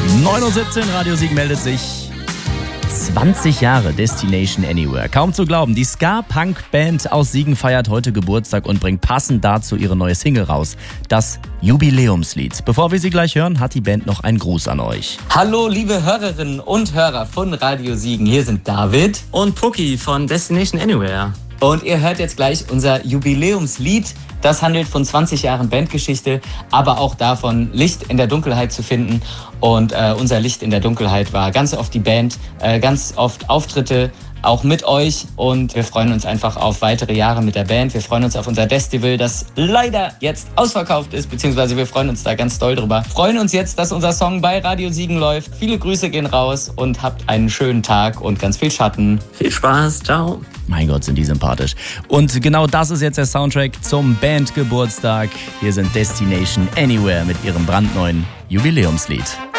9:17 Uhr, Radio Siegen meldet sich. 20 Jahre Destination Anywhere. Kaum zu glauben, die Ska-Punk-Band aus Siegen feiert heute Geburtstag und bringt passend dazu ihre neue Single raus. Das Jubiläumslied. Bevor wir sie gleich hören, hat die Band noch einen Gruß an euch. Hallo liebe Hörerinnen und Hörer von Radio Siegen. Hier sind David und Pucki von Destination Anywhere. Und ihr hört jetzt gleich unser Jubiläumslied. Das handelt von 20 Jahren Bandgeschichte, aber auch davon, Licht in der Dunkelheit zu finden. Und unser Licht in der Dunkelheit war ganz oft die Band, ganz oft Auftritte, auch mit euch. Und wir freuen uns einfach auf weitere Jahre mit der Band. Wir freuen uns auf unser Festival, das leider jetzt ausverkauft ist, beziehungsweise wir freuen uns da ganz doll drüber. Freuen uns jetzt, dass unser Song bei Radio Siegen läuft. Viele Grüße gehen raus und habt einen schönen Tag und ganz viel Schatten. Viel Spaß, ciao. Mein Gott, sind die sympathisch. Und genau das ist jetzt der Soundtrack zum Bandgeburtstag. Hier sind Destination Anywhere mit ihrem brandneuen Jubiläumslied.